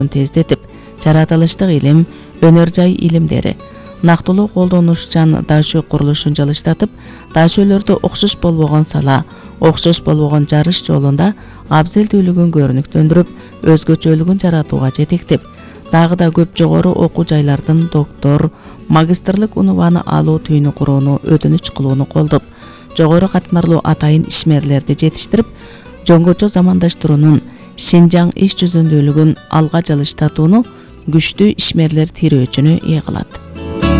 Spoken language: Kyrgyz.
тездетип, жаратылыштык илим, өнөр жай илимдери, нактылуу колдонушчан дашөө курулушун жалыштатып, дашөлөрдө окшош болбогон сала, окшош болбогон жарыш жолунда абзелдүүлүгүн көрүнүктөндүрүп, өзгөчөлүгүн жаратууга жетектеп, дагы да көп жогору окуу жайлардын доктор, магистрлык унуваны алуу түйүнү курууну өтүнүч кылууну колдоп, жогору катмарлуу атайын ишмерлерди жетиштирип, жөнгөчө замандаштыруунун Шинжаң иш жүзүндүүлүгүн алга жалыштатууну күчтүү ишмерлер тирөөчүнү кылат.